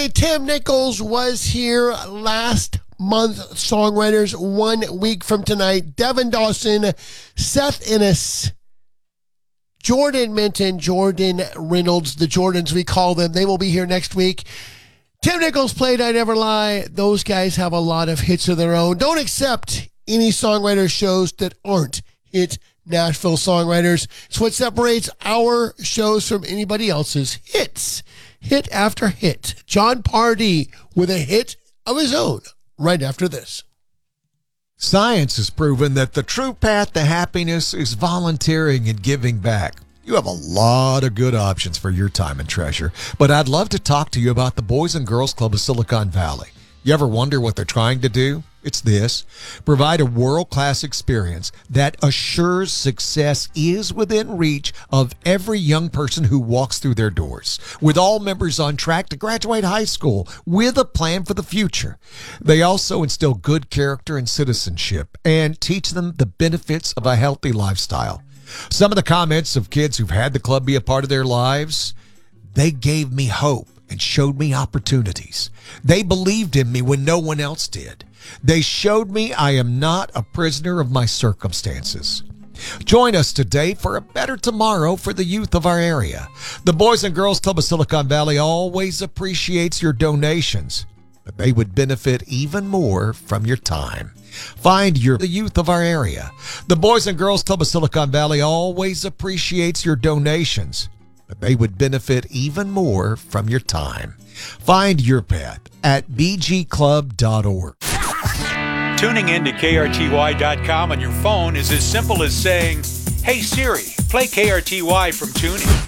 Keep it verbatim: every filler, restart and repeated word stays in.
Friday, Tim Nichols was here last month. Songwriters, one week from tonight. Devin Dawson, Seth Innes, Jordan Minton, Jordan Reynolds, the Jordans we call them. They will be here next week. Tim Nichols played I Never Lie. Those guys have a lot of hits of their own. Don't accept any songwriter shows that aren't hit Nashville songwriters. It's what separates our shows from anybody else's. Hits. Hit after hit. John Pardee with a hit of his own right after this. Science has proven that the true path to happiness is volunteering and giving back. You have a lot of good options for your time and treasure, but I'd love to talk to you about the Boys and Girls Club of Silicon Valley. You ever wonder what they're trying to do? It's this: provide a world-class experience that assures success is within reach of every young person who walks through their doors, with all members on track to graduate high school with a plan for the future. They also instill good character and citizenship and teach them the benefits of a healthy lifestyle. Some of the comments of kids who've had the club be a part of their lives: they gave me hope and showed me opportunities. They believed in me when no one else did. They showed me I am not a prisoner of my circumstances. Join us today for a better tomorrow for the youth of our area. The Boys and Girls Club of Silicon Valley always appreciates your donations, but they would benefit even more from your time. Find your the youth of our area. The Boys and Girls Club of Silicon Valley always appreciates your donations, but they would benefit even more from your time. Find your path at b g club dot org. Tuning in to K R T Y dot com on your phone is as simple as saying, "Hey Siri, play K R T Y from TuneIn."